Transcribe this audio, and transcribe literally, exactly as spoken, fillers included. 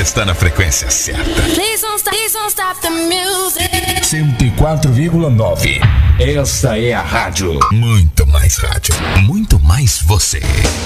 está na frequência certa. Please don't stop, please don't stop the music. cento e quatro vírgula nove. Esta é a rádio. Muito mais rádio, muito mais você.